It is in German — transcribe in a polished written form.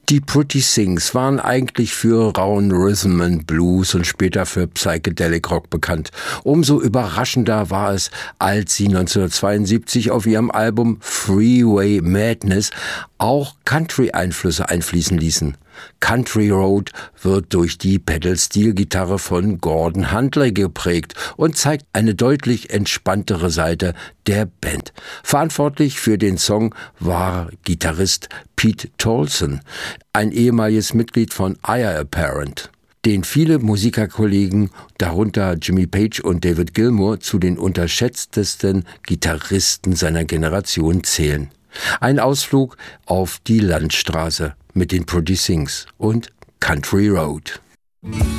Die Pretty Things waren eigentlich für rauen Rhythm and Blues und später für Psychedelic Rock bekannt. Umso überraschender war es, als sie 1972 auf ihrem Album Freeway Madness auch Country-Einflüsse einfließen ließen. Country Road wird durch die Pedal-Steel-Gitarre von Gordon Huntley geprägt und zeigt eine deutlich entspanntere Seite der Band. Verantwortlich für den Song war Gitarrist Pete Tolson, ein ehemaliges Mitglied von Heir Apparent, den viele Musikerkollegen, darunter Jimmy Page und David Gilmour, zu den unterschätztesten Gitarristen seiner Generation zählen. Ein Ausflug auf die Landstraße mit den Pretty Things und Country Road.